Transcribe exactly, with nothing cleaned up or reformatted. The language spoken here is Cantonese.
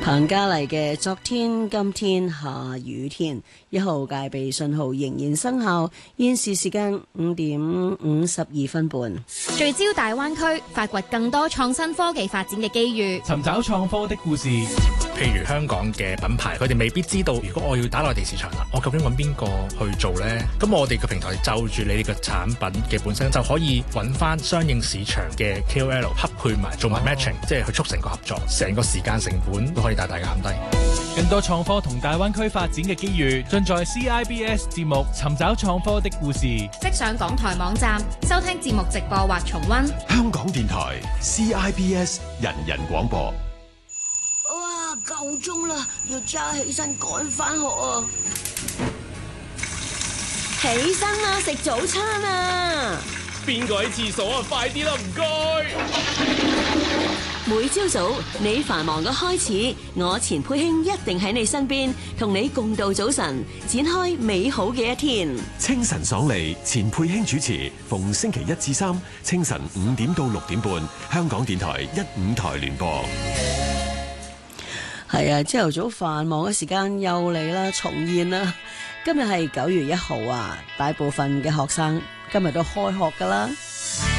彭家麗嘅昨天、今天、下雨天，一號戒備信號仍然生效。現時時間五點五十二分半。 聚焦大灣區，發掘更多創新科技發展嘅機遇， 尋找創科的故事。 譬如香港嘅品牌，佢哋未必知道，如果我要打內地市場啦，我究竟揾邊個去做呢？咁我哋嘅平台就住你哋嘅產品嘅本身，就可以揾翻相應市場嘅 K O L 匹配埋，做埋 matching，、哦、即係去促成個合作，成個時間成本都可以大大減低。 更多創科同大灣區發展嘅機遇，盡在 C I B S 節目《尋找創科的故事》。 即上港台網站收聽節目直播或重溫。 香港電台 C I B S 人人廣播。 哇，夠鐘啦，要揸起身趕返學啊！ 起身啦，食早餐啊！ 邊個喺廁所啊？快啲啦，唔該！ 每朝早你繁忙嘅開始，我錢佩卿一定喺你身邊，同你共度早晨，展開美好嘅一天。 清晨爽利，錢佩卿主持，逢星期一至三清晨五點到六點半，香港電台一五台聯播。 係啊，朝頭早繁忙嘅時間又嚟啦，重現啦。今日係九月一號啊，大部分嘅學生今日都開學噶啦。